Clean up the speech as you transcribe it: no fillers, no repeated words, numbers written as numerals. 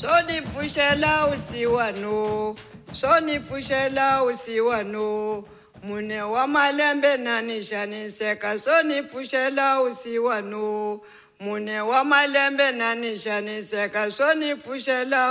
Soni pfuxela usiwano, soni pfuxela usiwano. Mune wa malembe nani xaniseka, soni pfuxela usiwano. Mune wa malembe nani xaniseka, soni pfuxela